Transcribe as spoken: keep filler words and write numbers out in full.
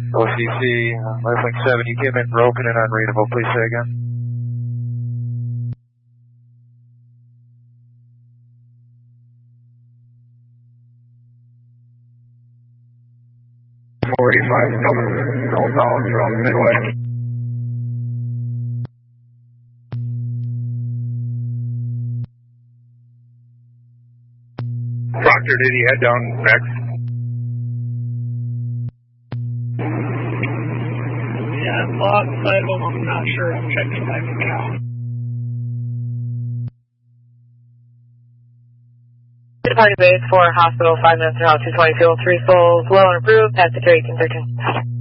O C C, uh, Lifelink seven, you came in broken and unreadable. Please say again. forty-five coming southbound from Midway. Proctor, did he head down Rex? Yeah, I've lost sight of him. I'm not sure. I'm checking my account. Departing base for hospital, five minutes from two twenty, fuel three souls, low and approved, pass security condition.